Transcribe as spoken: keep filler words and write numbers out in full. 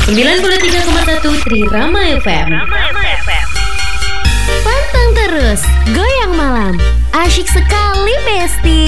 sembilan puluh tiga koma satu Trirama F M. Pantang terus, goyang malam. Asyik sekali, Besti.